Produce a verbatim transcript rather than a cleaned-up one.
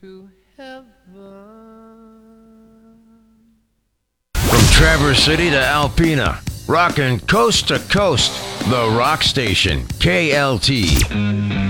to heaven. From Traverse City to Alpena, rockin' coast to coast, the Rock Station, K L T.